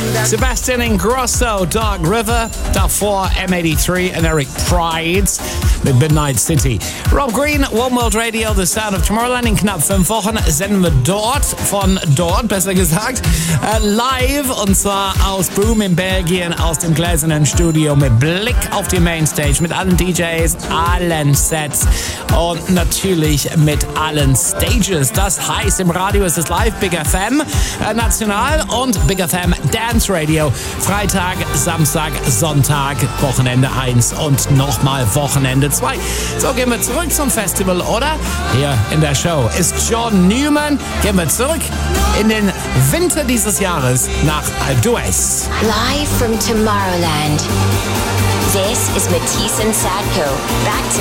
Sebastian Ingrosso, Dark River. Davor M83 und Eric Prydz mit Midnight City. Rob Green, One World Radio, The Sound of Tomorrowland. In knapp 5 Wochen senden wir von dort, besser gesagt, live. Und zwar aus Boom in Belgien, aus dem gläsernen Studio mit Blick auf die Mainstage, mit allen DJs, allen Sets und natürlich mit allen Stages. Das heißt, im Radio ist es live, Big FM National und Big FM Dance Radio. Freitag, Samstag, Sonntag, Wochenende 1 und nochmal Wochenende 2. So, gehen wir zurück zum Festival, oder? Hier in der Show ist John Newman. Gehen wir zurück in den Winter dieses Jahres nach Alpe d'Huez. Live from Tomorrowland. This is Matisse and Sadko. Back to